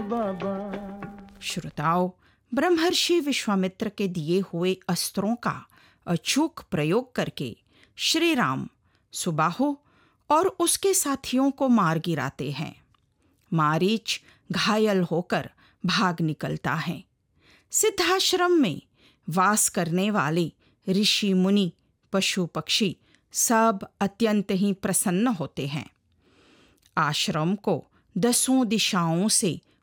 बाबा। श्रोताओं, ब्रह्मर्षि विश्वामित्र के दिए हुए अस्त्रों का अचूक प्रयोग करके श्री राम सुबाहु और उसके साथियों को मार गिराते हैं। मारीच घायल होकर भाग निकलता है। सिद्धाश्रम में वास करने वाले ऋषि मुनि पशु पक्षी सब अत्यंत ही प्रसन्न होते हैं। आश्रम को 10 दिशाओं से